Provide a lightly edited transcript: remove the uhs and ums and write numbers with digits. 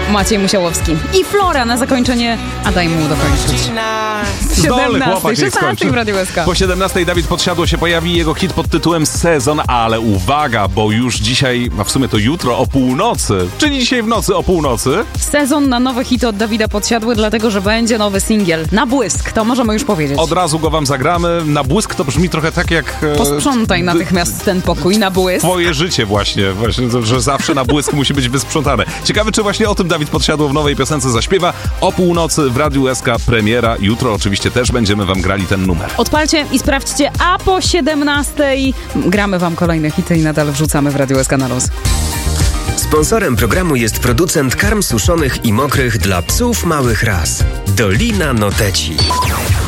Maciej Musiałowski. I Flora na zakończenie, a daj mu dokończyć. Zdolny chłopak, 16 w Radiu SK. Po 17 Dawid Podsiadło się pojawi jego hit pod tytułem Sezon, ale uwaga, bo już dzisiaj, a w sumie to jutro o północy, czyli dzisiaj w nocy o północy. Sezon na nowe hity od Dawida Podsiadły, dlatego że będzie nowy singiel. Na błysk, to możemy już powiedzieć. Od razu go wam zagramy. Na błysk to brzmi trochę tak jak... Posprzątaj natychmiast ten pokój na błysk. Twoje życie właśnie, że zawsze na błysk musi być wysprzątane. Ciekawe, czy właśnie o tym Dawid Podsiadło w nowej piosence zaśpiewa. O północy w Radiu SK premiera. Jutro oczywiście też będziemy wam grali ten numer. Odpalcie i sprawdźcie, a po 17 gramy wam kolejne hity i nadal wrzucamy w Radiu SK na los. Sponsorem programu jest producent karm suszonych i mokrych dla psów małych ras. Dolina Noteci.